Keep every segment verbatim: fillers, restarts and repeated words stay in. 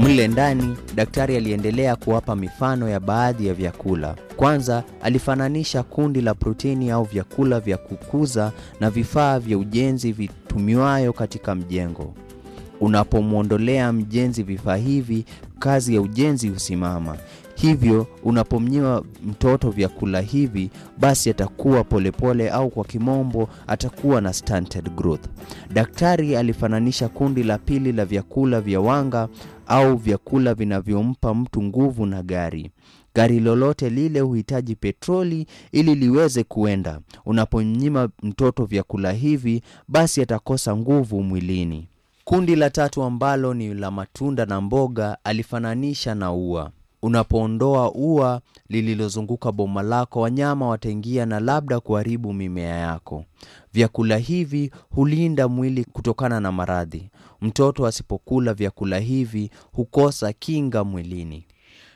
Mle ndani, daktari aliendelea kuwapa mifano ya baadhi ya vyakula. Kwanza, alifananisha kundi la protini au vyakula vya kukuza na vifaa vya ujenzi vitumiwayo katika mjengo. Unapomuondolea mjenzi vifaa hivi, kazi ya ujenzi husimama. Hivyo, unapomnyima mtoto vyakula hivi, basi atakuwa polepole au kwa kimombo atakuwa na stunted growth. Daktari alifananisha kundi la pili la vyakula vya wanga au vyakula vinavyompa mtu nguvu na gari. Gari lolote lile huhitaji petroli ili liweze kuenda. Unapomnyima mtoto vyakula hivi, basi atakosa nguvu mwilini. Kundi la tatu ambalo ni la matunda na mboga alifananisha na ua. Unapoondoa ua lililozunguka boma lako, wanyama wataingia na labda kuharibu mimea yako. Vyakula hivi hulinda mwili kutokana na maradhi. Mtoto asipokula vyakula hivi hukosa kinga mwilini.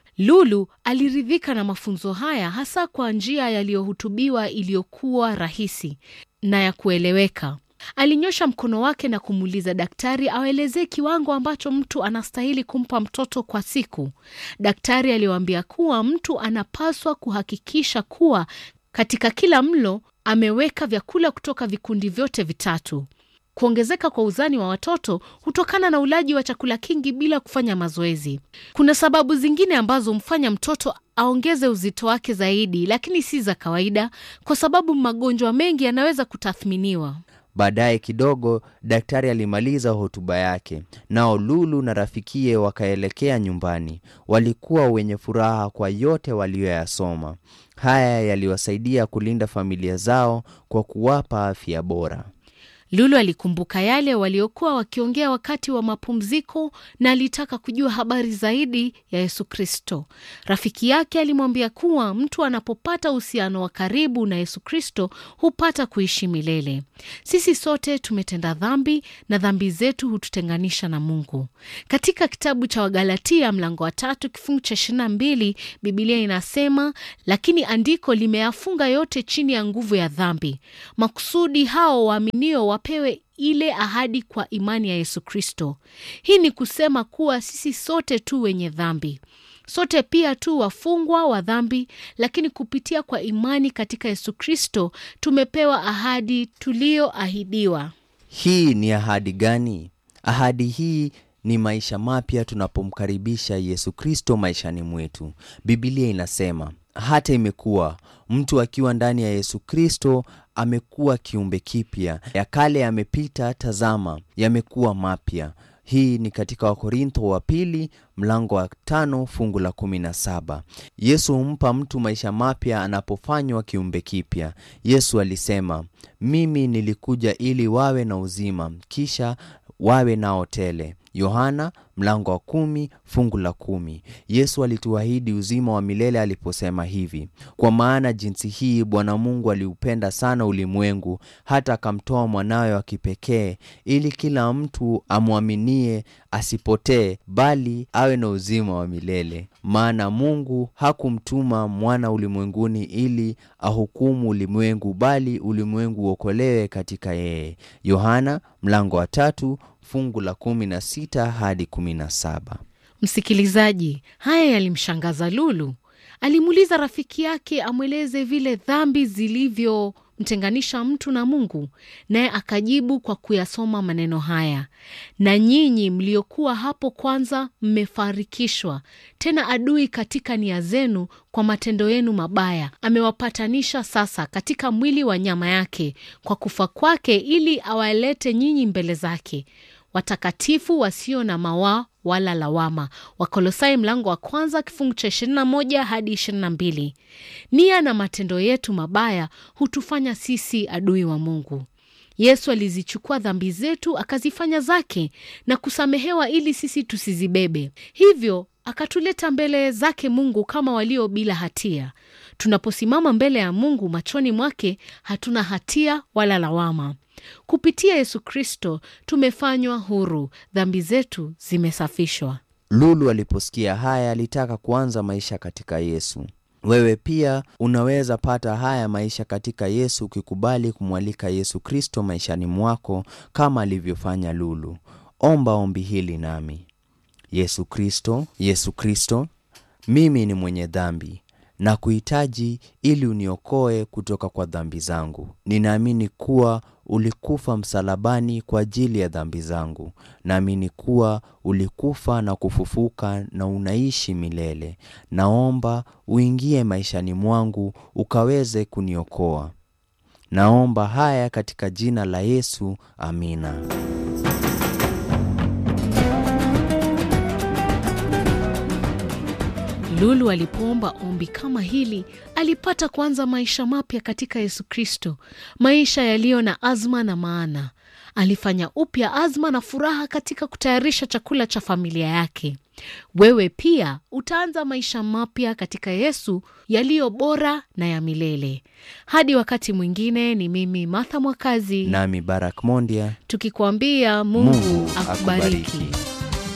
Lulu aliridhika na mafunzo haya, hasa kwa njia yaliyohutubiwa iliyokuwa rahisi na ya kueleweka. Alinyosha mkono wake na kumuuliza daktari awaelezee kiwango ambacho mtu anastahili kumpa mtoto kwa siku. Daktari aliwaambia kuwa mtu anapaswa kuhakikisha kuwa katika kila mlo ameweka vyakula kutoka vikundi vyote vitatu. Kuongezeka kwa uzani wa watoto hutokana na ulaji wa chakula kingi bila kufanya mazoezi. Kuna sababu zingine ambazo mfanya mtoto aongeze uzito wake zaidi, lakini si za kawaida, kwa sababu magonjwa mengi yanaweza kutathminiwa. Baadaye kidogo, daktari alimaliza hotuba yake. Nao Lulu na rafikie wakaelekea nyumbani. Walikuwa wenye furaha kwa yote walioyasoma. Haya yaliwasaidia kulinda familia zao kwa kuwapa afya bora. Lulu alikumbuka yale waliokuwa wakiongea wakati wa mapumziko na alitaka kujua habari zaidi ya Yesu Kristo. Rafiki yake alimwambia kuwa mtu anapopata uhusiano wa karibu na Yesu Kristo hupata kuishi milele. Sisi sote tumetenda dhambi na dhambi zetu hututenganisha na Mungu. Katika kitabu cha Wagalatia mlango wa tatu kifungu cha ishirini na mbili, Biblia inasema, lakini andiko limeyafunga yote chini ya nguvu ya dhambi, makusudi hao waaminio wapewe ile ahadi kwa imani ya Yesu Kristo. Hii ni kusema kuwa sisi sote tu wenye dhambi. Sote pia tu wafungwa wa dhambi, lakini kupitia kwa imani katika Yesu Kristo tumepewa ahadi tulioahidiwa. Hii ni ahadi gani? Ahadi hii ni maisha mapya tunapomkaribisha Yesu Kristo maishani mwetu. Biblia inasema, hata imekuwa mtu akiwa ndani ya Yesu Kristo amekuwa kiumbe kipya. Ya kale yamepita, tazama, yamekuwa mapya. Hii ni katika Wakorintho wa pili mlango wa tano fungu la kumi na saba. Yesu humpa mtu maisha mapya anapofanywa kiumbe kipya. Yesu alisema, mimi nilikuja ili wawe na uzima, kisha wawe nao tele. Yohana mlango wa kumi fungu la kumi. Yesu alituahidi uzima wa milele aliposema hivi, kwa maana jinsi hii Bwana Mungu aliupenda sana ulimwengu hata akamtoa mwanawe wa kipekee, ili kila mtu amwaminie asipotee bali awe na uzima wa milele. Maana Mungu hakumtuma mwana ulimwenguni ili ahukumu ulimwengu, bali ulimwengu uokolewe katika yeye. Yohana mlango wa tatu fungu la kumi na sita hadi kumi na saba. Msikilizaji, haya yalimshangaza Lulu. Alimuuliza rafiki yake amweleze vile dhambi zilivyo mtenganisha mtu na Mungu, naye akajibu kwa kuyasoma maneno haya, na nyinyi mliokuwa hapo kwanza mmefarikishwa, tena adui katika nia zenu kwa matendo yenu mabaya amewapatanisha sasa katika mwili wa nyama yake kwa kufa kwake, ili awalete nyinyi mbele zake watakatifu wasio na mawaa wala lawama. Wakolosai mlango wa kwanza kifungu cha ishirini na moja hadi ishirini na mbili. Nia na matendo yetu mabaya hutufanya sisi adui wa Mungu. Yesu alizichukua dhambi zetu akazifanya zake na kusamehewa ili sisi tusizibebe. Hivyo akatuleta mbele zake Mungu kama walio bila hatia. Tunaposimama mbele ya Mungu machoni mwake hatuna hatia wala lawama. Kupitia Yesu Kristo tumefanywa huru, dhambi zetu zimesafishwa. Lulu aliposikia haya alitaka kuanza maisha katika Yesu. Wewe pia unaweza pata haya maisha katika Yesu ukikubali kumwalika Yesu Kristo maishani mwako kama alivyofanya Lulu. Omba ombi hili nami. Yesu Kristo, Yesu Kristo, mimi ni mwenye dhambi na kuhitaji ili uniokoe kutoka kwa dhambi zangu. Ninaamini kuwa ulikufa msalabani kwa ajili ya dhambi zangu. Naamini kuwa ulikufa na kufufuka na unaishi milele. Naomba uingie maishani mwangu ukaweze kuniokoa. Naomba haya katika jina la Yesu. Amina. Lulu alipoomba ombi kama hili, alipata kuanza maisha mapya katika Yesu Kristo, maisha yaliyo na azma na maana. Alifanya upya azma na furaha katika kutayarisha chakula cha familia yake. Wewe pia utaanza maisha mapya katika Yesu yaliyo bora na ya milele. Hadi wakati mwingine, ni mimi Martha Mwakazi nami Barak Mondia, tukikuambia Mungu, Mungu akubariki. akubariki.